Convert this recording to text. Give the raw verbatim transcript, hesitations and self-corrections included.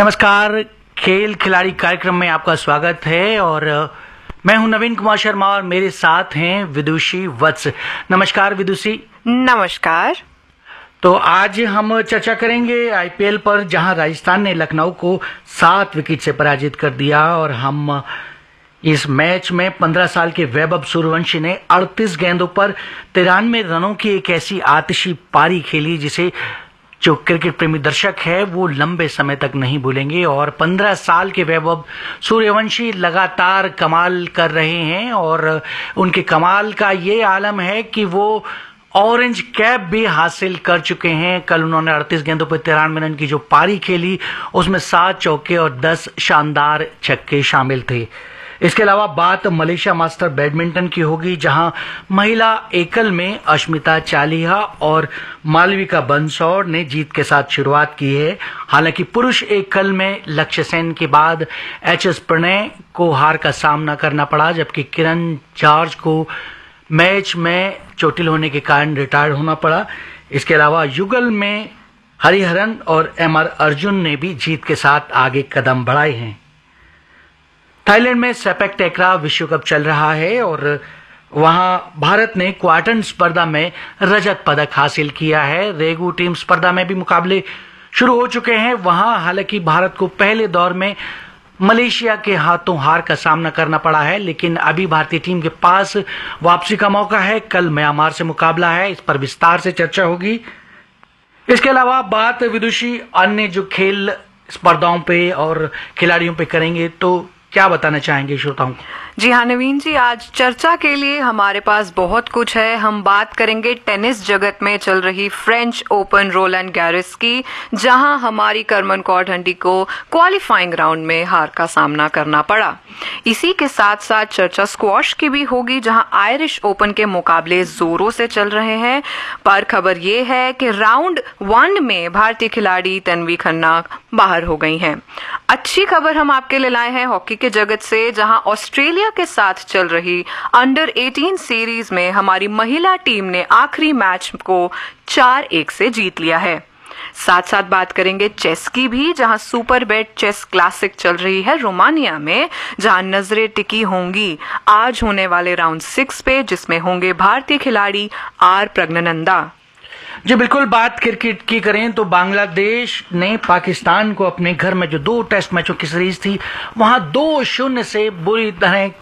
नमस्कार। खेल खिलाड़ी कार्यक्रम में आपका स्वागत है और मैं हूं नवीन कुमार शर्मा और मेरे साथ हैं विदुषी वत्स। नमस्कार विदुषी। नमस्कार। तो आज हम चर्चा करेंगे आईपीएल पर, जहां राजस्थान ने लखनऊ को सात विकेट से पराजित कर दिया और हम इस मैच में पंद्रह साल के वैभव सूर्यवंशी ने अड़तीस गेंदों पर तिरानवे रनों की एक ऐसी आतिशी पारी खेली जिसे जो क्रिकेट प्रेमी दर्शक है वो लंबे समय तक नहीं भूलेंगे। और पंद्रह साल के वैभव सूर्यवंशी लगातार कमाल कर रहे हैं और उनके कमाल का ये आलम है कि वो ऑरेंज कैप भी हासिल कर चुके हैं। कल उन्होंने अड़तीस गेंदों पर तिरानवे रन की जो पारी खेली उसमें सात चौके और दस शानदार छक्के शामिल थे। इसके अलावा बात मलेशिया मास्टर बैडमिंटन की होगी, जहां महिला एकल में अश्मिता चालिहा और मालविका बंसौर ने जीत के साथ शुरुआत की है। हालांकि पुरुष एकल में लक्ष्य सेन के बाद एच एस प्रणय को हार का सामना करना पड़ा, जबकि किरण जॉर्ज को मैच में चोटिल होने के कारण रिटायर होना पड़ा। इसके अलावा युगल में हरिहरन और एम आर अर्जुन ने भी जीत के साथ आगे कदम बढ़ाए हैं। थाईलैंड में सेपक टैक्रा विश्व कप चल रहा है और वहां भारत ने क्वार्टर स्पर्धा में रजत पदक हासिल किया है। रेगू टीम स्पर्धा में भी मुकाबले शुरू हो चुके हैं। वहां हालांकि भारत को पहले दौर में मलेशिया के हाथों हार का सामना करना पड़ा है, लेकिन अभी भारतीय टीम के पास वापसी का मौका है। कल म्यांमार से मुकाबला है, इस पर विस्तार से चर्चा होगी। इसके अलावा बात विदुषी अन्य जो खेल स्पर्धाओं पे और खिलाड़ियों पे करेंगे, तो क्या बताना चाहेंगे श्रोताओं को? जी हाँ नवीन जी, आज चर्चा के लिए हमारे पास बहुत कुछ है। हम बात करेंगे टेनिस जगत में चल रही फ्रेंच ओपन रोलैंड गैरिस की, जहां हमारी करमन कौर हंडी को क्वालिफाइंग राउंड में हार का सामना करना पड़ा। इसी के साथ साथ चर्चा स्क्वॉश की भी होगी, जहां आयरिश ओपन के मुकाबले जोरों से चल रहे हैं। पर खबर ये है कि राउंड वन में भारतीय खिलाड़ी तन्वी खन्ना बाहर हो गई हैं। अच्छी खबर हम आपके लिए लाए हैं हॉकी के जगत से, जहां ऑस्ट्रेलिया के साथ चल रही अंडर अठारह सीरीज में हमारी महिला टीम ने आखिरी मैच को चार एक से जीत लिया है। साथ साथ बात करेंगे चेस की भी, जहां सुपर बेट चेस क्लासिक चल रही है रोमानिया में, जहां नजरें टिकी होंगी आज होने वाले राउंड सिक्स पे, जिसमें होंगे भारतीय खिलाड़ी आर प्रज्ञानंदा। जी बिल्कुल। बात क्रिकेट की करें तो बांग्लादेश ने पाकिस्तान को अपने घर में जो दो टेस्ट मैचों की सीरीज थी वहां दो शून्य से बुरी तरह